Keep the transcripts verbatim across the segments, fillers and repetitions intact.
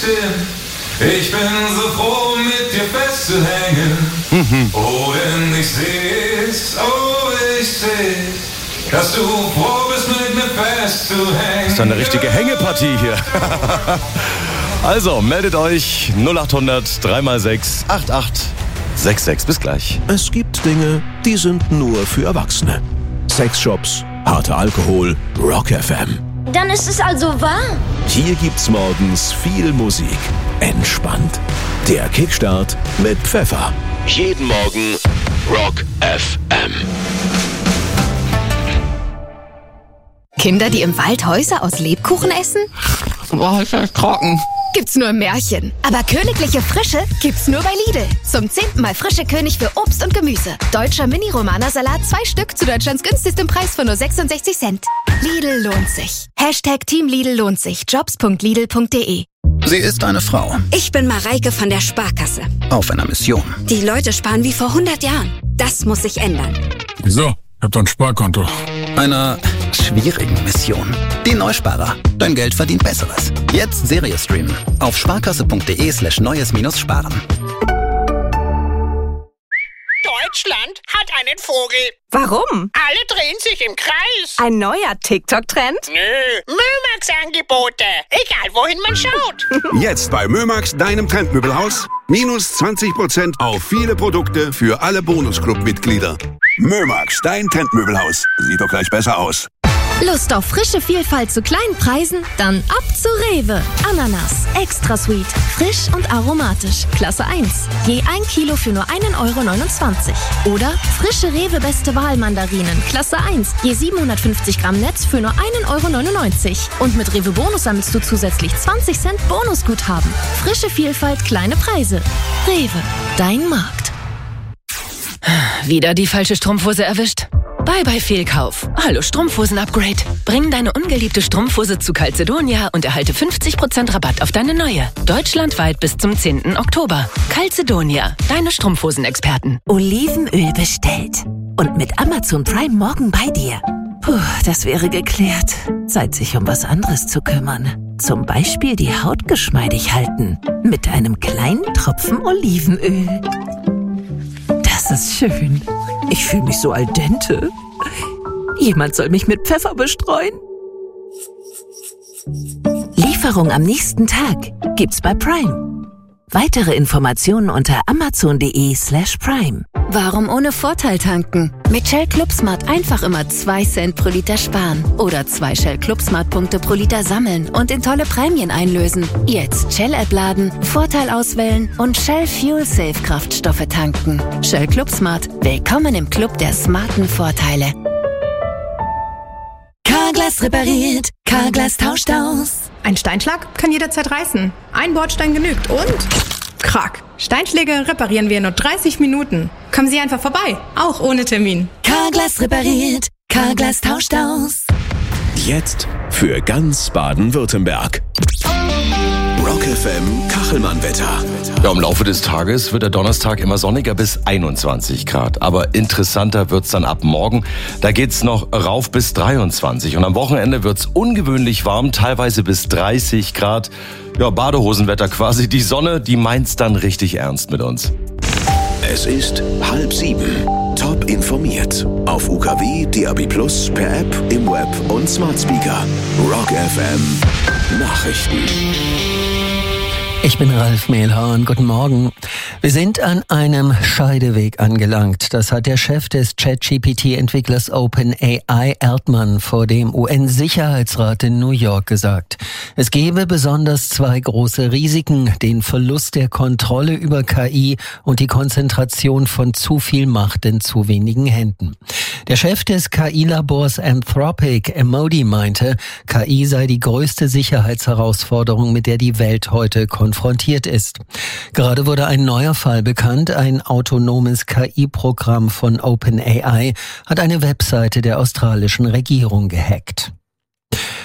stimmt. Ich bin so froh, mit dir festzuhängen. Mhm. Oh, denn ich seh's, oh, ich seh's, dass du froh bist, mit mir festzuhängen. Das ist eine richtige Hängepartie hier. Also, meldet euch null acht hundert drei mal sechs acht acht sechs sechs. Bis gleich. Es gibt Dinge, die sind nur für Erwachsene. Sexshops, harter Alkohol, Rock F M. Dann ist es also wahr. Hier gibt's morgens viel Musik. Entspannt. Der Kickstart mit Pfeffer. Jeden Morgen Rock F M. Kinder, die im Wald Häuser aus Lebkuchen essen? Boah, ist das trocken. Gibt's nur im Märchen. Aber königliche Frische gibt's nur bei Lidl. Zum zehnten Mal frische König für Obst und Gemüse. Deutscher Mini-Romana-Salat, zwei Stück zu Deutschlands günstigstem Preis für nur sechsundsechzig Cent. Lidl lohnt sich. Hashtag Team Lidl lohnt sich. Jobs punkt lidl punkt de. Sie ist eine Frau. Ich bin Mareike von der Sparkasse. Auf einer Mission. Die Leute sparen wie vor hundert Jahren. Das muss sich ändern. Wieso? Ich hab doch ein Sparkonto. Einer schwierigen Mission. Die Neusparer. Dein Geld verdient Besseres. Jetzt Serie streamen. Auf sparkasse.de slash neues minus sparen. Deutschland hat einen Vogel. Warum? Alle drehen sich im Kreis. Ein neuer TikTok-Trend? Nö, Mömax-Angebote. Egal, wohin man schaut. Jetzt bei Mömax, deinem Trendmöbelhaus. Minus zwanzig Prozent auf viele Produkte für alle Bonusclub-Mitglieder. Mömax, dein Trendmöbelhaus. Sieht doch gleich besser aus. Lust auf frische Vielfalt zu kleinen Preisen? Dann ab zu Rewe. Ananas, extra sweet, frisch und aromatisch. Klasse eins. Je ein Kilo für nur ein Euro neunundzwanzig. Oder frische Rewe Beste Wahl Mandarinen. Klasse eins. Je siebenhundertfünfzig Gramm Netz für nur ein Euro neunundneunzig. Und mit Rewe Bonus sammelst du zusätzlich zwanzig Cent Bonusguthaben. Frische Vielfalt, kleine Preise. Rewe, dein Markt. Wieder die falsche Strumpfhose erwischt? Bye bye Fehlkauf. Hallo Strumpfhosen-Upgrade. Bring deine ungeliebte Strumpfhose zu Calzedonia und erhalte fünfzig Prozent Rabatt auf deine neue. Deutschlandweit bis zum zehnten Oktober. Calzedonia, deine Strumpfhosenexperten. Olivenöl bestellt. Und mit Amazon Prime morgen bei dir. Puh, das wäre geklärt. Zeit, sich um was anderes zu kümmern. Zum Beispiel die Haut geschmeidig halten. Mit einem kleinen Tropfen Olivenöl. Das ist schön. Ich fühle mich so al dente. Jemand soll mich mit Pfeffer bestreuen. Lieferung am nächsten Tag gibt's bei Prime. Weitere Informationen unter amazon.de slash prime. Warum ohne Vorteil tanken? Mit Shell Club Smart einfach immer zwei Cent pro Liter sparen. Oder zwei Shell Club Smart Punkte pro Liter sammeln und in tolle Prämien einlösen. Jetzt Shell-App laden, Vorteil auswählen und Shell Fuel Safe Kraftstoffe tanken. Shell Club Smart. Willkommen im Club der smarten Vorteile. Carglass repariert. Carglass tauscht aus. Ein Steinschlag kann jederzeit reißen. Ein Bordstein genügt und... Krack. Steinschläge reparieren wir in nur dreißig Minuten. Kommen Sie einfach vorbei, auch ohne Termin. Carglass repariert. Carglass tauscht aus. Jetzt für ganz Baden-Württemberg. Rock F M Kachelmann-Wetter. Ja, im Laufe des Tages wird der Donnerstag immer sonniger bis einundzwanzig Grad. Aber interessanter wird's dann ab morgen. Da geht's noch rauf bis dreiundzwanzig. Und am Wochenende wird's ungewöhnlich warm, teilweise bis dreißig Grad. Ja, Badehosenwetter quasi. Die Sonne, die meint's dann richtig ernst mit uns. Es ist halb sieben. Top informiert. Auf U K W, D A B Plus, per App, im Web und Smart Speaker. Rock F M Nachrichten. Ich bin Ralf Mehlhorn. Guten Morgen. Wir sind an einem Scheideweg angelangt. Das hat der Chef des ChatGPT-Entwicklers OpenAI, Altman, vor dem U N-Sicherheitsrat in New York gesagt. Es gebe besonders zwei große Risiken: den Verlust der Kontrolle über K I und die Konzentration von zu viel Macht in zu wenigen Händen. Der Chef des K I-Labors Anthropic, Emodi, meinte, K I sei die größte Sicherheitsherausforderung, mit der die Welt heute konfrontiert ist. Gerade wurde ein neuer Fall bekannt. Ein autonomes K I-Programm von OpenAI hat eine Webseite der australischen Regierung gehackt.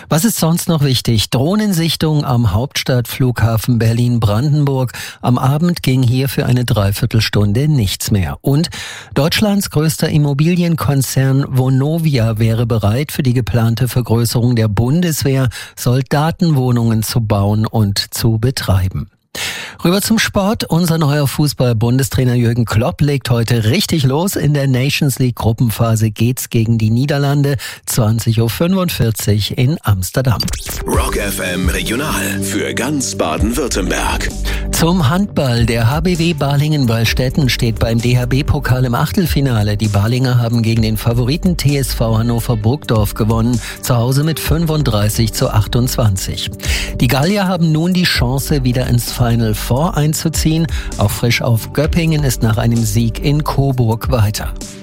Was ist sonst noch wichtig? Drohnensichtung am Hauptstadtflughafen Berlin-Brandenburg. Am Abend ging hier für eine Dreiviertelstunde nichts mehr. Und Deutschlands größter Immobilienkonzern Vonovia wäre bereit, für die geplante Vergrößerung der Bundeswehr Soldatenwohnungen zu bauen und zu betreiben. Rüber zum Sport. Unser neuer Fußball-Bundestrainer Jürgen Klopp legt heute richtig los. In der Nations League Gruppenphase geht's gegen die Niederlande. zwanzig Uhr fünfundvierzig in Amsterdam. Rock F M Regional für ganz Baden-Württemberg. Zum Handball. Der H B W Balingen-Wallstätten steht beim D H B-Pokal im Achtelfinale. Die Balinger haben gegen den Favoriten T S V Hannover-Burgdorf gewonnen. Zu Hause mit fünfunddreißig zu achtundzwanzig. Die Gallier haben nun die Chance, wieder ins Final Four einzuziehen. Auch Frisch auf Göppingen ist nach einem Sieg in Coburg weiter.